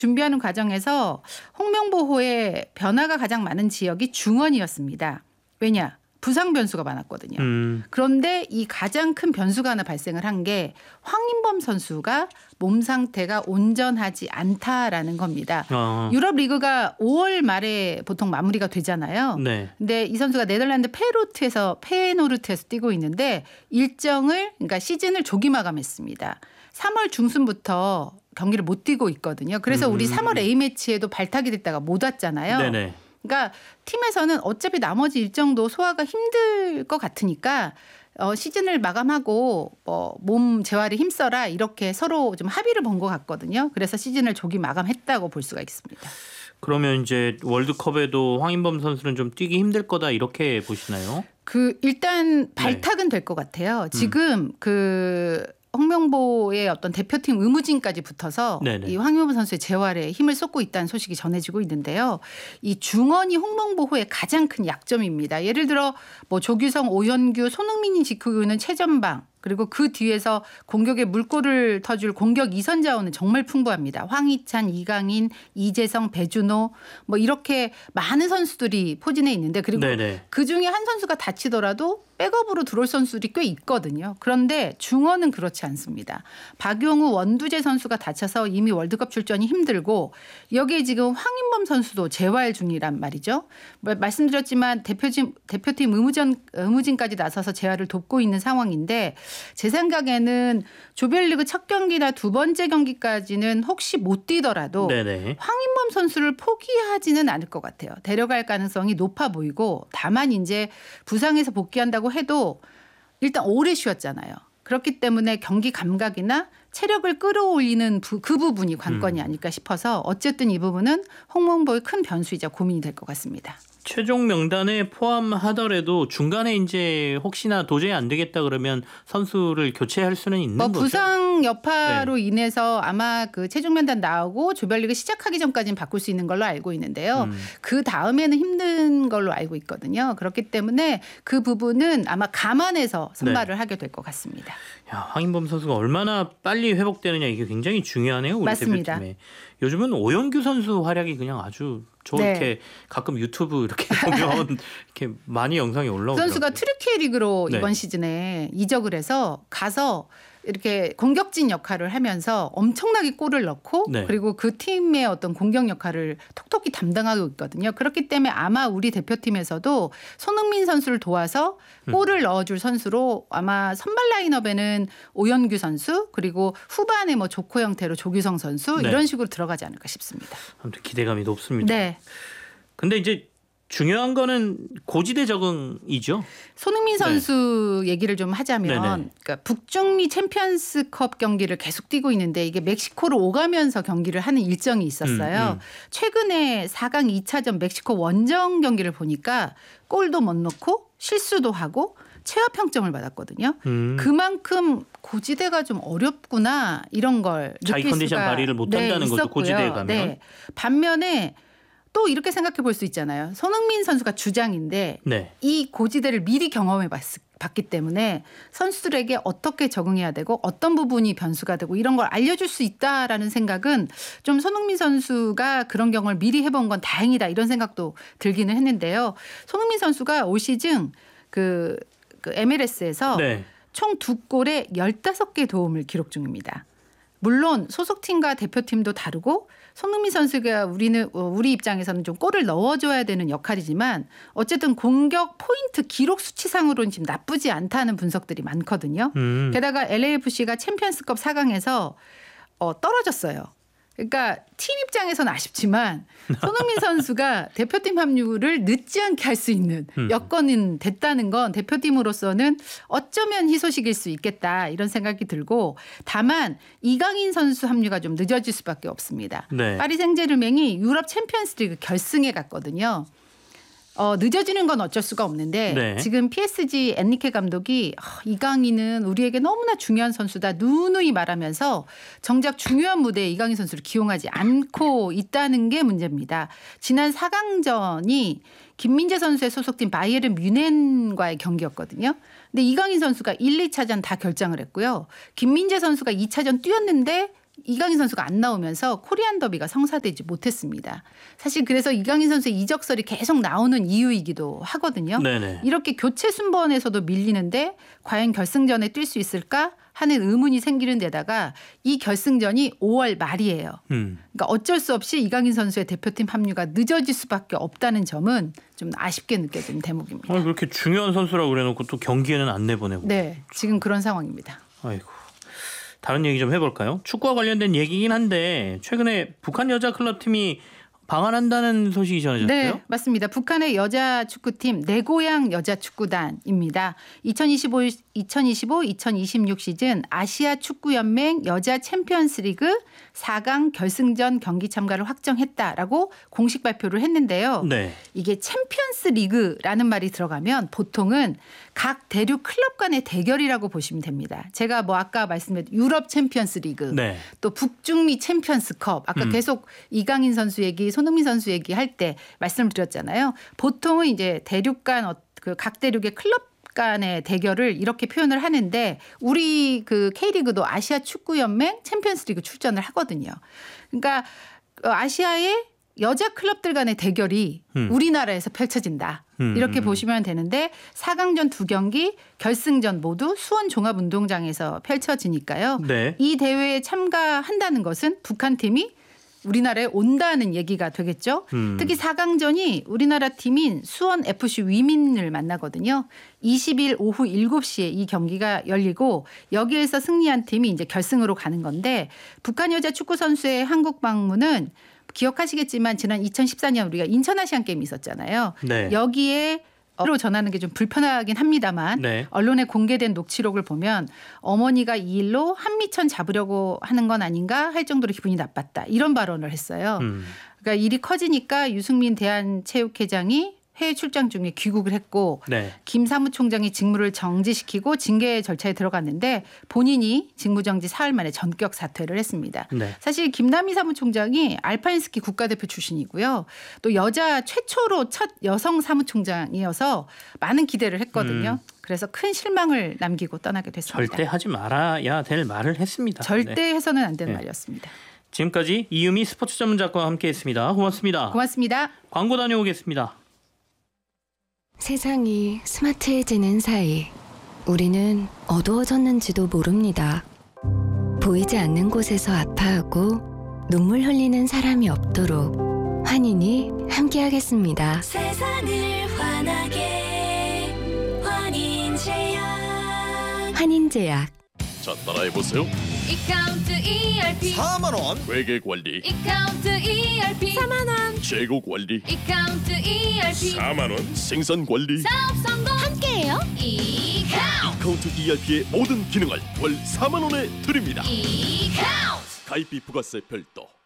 준비하는 과정에서 홍명보호의 변화가 가장 많은 지역이 중원이었습니다. 왜냐? 부상 변수가 많았거든요. 그런데 이 가장 큰 변수가 하나 발생을 한 게 황인범 선수가 몸 상태가 온전하지 않다라는 겁니다. 유럽 리그가 5월 말에 보통 마무리가 되잖아요. 네. 근데 이 선수가 네덜란드 페노르트에서 뛰고 있는데 그러니까 시즌을 조기 마감했습니다. 3월 중순부터 경기를 못 뛰고 있거든요. 그래서 우리 3월 A매치에도 발탁이 됐다가 못 왔잖아요. 네네. 그러니까 팀에서는 어차피 나머지 일정도 소화가 힘들 것 같으니까 시즌을 마감하고 몸 재활에 힘써라 이렇게 서로 좀 합의를 본 것 같거든요. 그래서 시즌을 조기 마감했다고 볼 수가 있습니다. 그러면 이제 월드컵에도 황인범 선수는 좀 뛰기 힘들 거다 이렇게 보시나요? 일단 발탁은 될 것 같아요. 지금 홍명보의 어떤 대표팀 의무진까지 붙어서 네네. 이 황인범 선수의 재활에 힘을 쏟고 있다는 소식이 전해지고 있는데요. 이 중원이 홍명보호의 가장 큰 약점입니다. 예를 들어 조규성, 오현규, 손흥민이 지키고 있는 최전방 그리고 그 뒤에서 공격에 물꼬를 터줄 공격 이선 자원은 정말 풍부합니다. 황희찬, 이강인, 이재성, 배준호 이렇게 많은 선수들이 포진해 있는데 그리고 네네. 그중에 한 선수가 다치더라도 백업으로 들어올 선수들이 꽤 있거든요. 그런데 중원은 그렇지 않습니다. 박용우, 원두재 선수가 다쳐서 이미 월드컵 출전이 힘들고 여기에 지금 황인범 선수도 재활 중이란 말이죠. 말씀드렸지만 대표팀 의무진까지 나서서 재활을 돕고 있는 상황인데 제 생각에는 조별리그 첫 경기나 두 번째 경기까지는 혹시 못 뛰더라도 네네. 황인범 선수를 포기하지는 않을 것 같아요. 데려갈 가능성이 높아 보이고 다만 이제 부상에서 복귀한다고 해도 일단 오래 쉬었잖아요. 그렇기 때문에 경기 감각이나 체력을 끌어올리는 그 부분이 관건이 아닐까 싶어서 어쨌든 이 부분은 홍명보의 큰 변수이자 고민이 될 것 같습니다. 최종 명단에 포함하더라도 중간에 이제 혹시나 도저히 안 되겠다 그러면 선수를 교체할 수는 있는 거죠? 부상 여파로 인해서 아마 그 최종 명단 나오고 조별리그 시작하기 전까지는 바꿀 수 있는 걸로 알고 있는데요. 그 다음에는 힘든 걸로 알고 있거든요. 그렇기 때문에 그 부분은 아마 감안해서 선발을 하게 될 것 같습니다. 야, 황인범 선수가 얼마나 빨리 회복되느냐 이게 굉장히 중요하네요. 우리 맞습니다. 대표팀에. 요즘은 오영규 선수 활약이 그냥 아주 이렇게 가끔 유튜브 이렇게 보면 이렇게 많이 영상이 올라오더라고요. 선수가 트리키에 리그로 이번 시즌에 이적을 해서 가서 이렇게 공격진 역할을 하면서 엄청나게 골을 넣고 그리고 그 팀의 어떤 공격 역할을 톡톡히 담당하고 있거든요. 그렇기 때문에 아마 우리 대표팀에서도 손흥민 선수를 도와서 골을 넣어줄 선수로 아마 선발 라인업에는 오현규 선수 그리고 후반에 조코 형태로 조규성 선수 이런 식으로 들어가지 않을까 싶습니다. 아무튼 기대감이 높습니다. 네. 근데 이제 중요한 거는 고지대 적응이죠. 손흥민 선수 얘기를 좀 하자면 그러니까 북중미 챔피언스컵 경기를 계속 뛰고 있는데 이게 멕시코로 오가면서 경기를 하는 일정이 있었어요. 최근에 4강 2차전 멕시코 원정 경기를 보니까 골도 못 넣고 실수도 하고 최하 평점을 받았거든요. 그만큼 고지대가 좀 어렵구나 이런 걸 자기 느낄 컨디션 수가 발휘를 못한다는 거죠. 고지대에 가면. 반면에 또 이렇게 생각해 볼 수 있잖아요. 손흥민 선수가 주장인데 이 고지대를 미리 경험해 봤기 때문에 선수들에게 어떻게 적응해야 되고 어떤 부분이 변수가 되고 이런 걸 알려줄 수 있다라는 생각은 좀 손흥민 선수가 그런 경험을 미리 해본 건 다행이다 이런 생각도 들기는 했는데요. 손흥민 선수가 올 시즌 그 MLS에서 총 2골에 15개 도움을 기록 중입니다. 물론 소속팀과 대표팀도 다르고 손흥민 선수가 우리 입장에서는 좀 골을 넣어줘야 되는 역할이지만 어쨌든 공격 포인트 기록 수치상으로는 지금 나쁘지 않다는 분석들이 많거든요. 게다가 LAFC가 챔피언스컵 4강에서 떨어졌어요. 그러니까 팀 입장에서는 아쉽지만 손흥민 선수가 대표팀 합류를 늦지 않게 할 수 있는 여건은 됐다는 건 대표팀으로서는 어쩌면 희소식일 수 있겠다 이런 생각이 들고 다만 이강인 선수 합류가 좀 늦어질 수밖에 없습니다. 파리 생제르맹이 유럽 챔피언스리그 결승에 갔거든요. 늦어지는 건 어쩔 수가 없는데 지금 PSG 엔리케 감독이 이강인은 우리에게 너무나 중요한 선수다 누누이 말하면서 정작 중요한 무대에 이강인 선수를 기용하지 않고 있다는 게 문제입니다. 지난 4강전이 김민재 선수의 소속팀 바이에른 뮌헨과의 경기였거든요. 근데 이강인 선수가 1, 2차전 다 결장을 했고요. 김민재 선수가 2차전 뛰었는데 이강인 선수가 안 나오면서 코리안 더비가 성사되지 못했습니다. 사실 그래서 이강인 선수의 이적설이 계속 나오는 이유이기도 하거든요. 네네. 이렇게 교체 순번에서도 밀리는데 과연 결승전에 뛸 수 있을까 하는 의문이 생기는 데다가 이 결승전이 5월 말이에요. 그러니까 어쩔 수 없이 이강인 선수의 대표팀 합류가 늦어질 수밖에 없다는 점은 좀 아쉽게 느껴지는 대목입니다. 그렇게 중요한 선수라고 그래놓고 또 경기에는 안 내보내고. 네, 지금 그런 상황입니다. 아이고. 다른 얘기 좀 해볼까요? 축구와 관련된 얘기긴 한데 최근에 북한 여자 클럽팀이 방한한다는 소식이 전해졌어요? 네, 맞습니다. 북한의 여자 축구팀 내고양 여자축구단입니다. 2025-2026 시즌 아시아 축구연맹 여자 챔피언스리그 4강 결승전 경기 참가를 확정했다라고 공식 발표를 했는데요. 네. 이게 챔피언스리그라는 말이 들어가면 보통은 각 대륙 클럽 간의 대결이라고 보시면 됩니다. 제가 뭐 아까 말씀드린 유럽 챔피언스리그, 네. 또 북중미 챔피언스컵, 아까 계속 이강인 선수 얘기, 손흥민 선수 얘기할 때 말씀을 드렸잖아요. 보통은 이제 대륙 간 각 대륙의 클럽 간의 대결을 이렇게 표현을 하는데 우리 그 K리그도 아시아 축구연맹 챔피언스리그 출전을 하거든요. 그러니까 아시아의 여자 클럽들 간의 대결이 우리나라에서 펼쳐진다. 이렇게 보시면 되는데 4강전 2경기, 결승전 모두 수원 종합운동장에서 펼쳐지니까요. 네. 이 대회에 참가한다는 것은 북한 팀이 우리나라에 온다는 얘기가 되겠죠. 특히 4강전이 우리나라 팀인 수원 FC 위민을 만나거든요. 20일 오후 7시에 이 경기가 열리고 여기에서 승리한 팀이 이제 결승으로 가는 건데 북한 여자 축구 선수의 한국 방문은 기억하시겠지만 지난 2014년 우리가 인천 아시안 게임이 있었잖아요. 네. 여기에 로 전하는 게 좀 불편하긴 합니다만 네. 언론에 공개된 녹취록을 보면 어머니가 이 일로 한미천 잡으려고 하는 건 아닌가 할 정도로 기분이 나빴다. 이런 발언을 했어요. 그러니까 일이 커지니까 유승민 대한체육회장이 해외 출장 중에 귀국을 했고 네. 김 사무총장이 직무를 정지시키고 징계 절차에 들어갔는데 본인이 직무정지 사흘 만에 전격 사퇴를 했습니다. 네. 사실 김남희 사무총장이 알파인스키 국가대표 출신이고요. 또 여자 최초로 첫 여성 사무총장이어서 많은 기대를 했거든요. 그래서 큰 실망을 남기고 떠나게 됐습니다. 절대 하지 말아야 될 말을 했습니다. 절대 네. 해서는 안 되는 말이었습니다. 지금까지 이유미 스포츠 전문 작가와 함께했습니다. 고맙습니다. 고맙습니다. 광고 다녀오겠습니다. 세상이 스마트해지는 사이 우리는 어두워졌는지도 모릅니다. 보이지 않는 곳에서 아파하고 눈물 흘리는 사람이 없도록 환인이 함께하겠습니다. 세상을 환하게 환인제약. 환인제약. 자, 따라해보세요. 이카운트 ERP 4만원 회계관리. 이카운트 ERP 4만원 재고관리. 이카운트 ERP 4만원 생산관리. 사업 성공 함께해요. 이카운트 ERP의 모든 기능을 월 4만원에 드립니다. 이카운트 가입비 부가세 별도.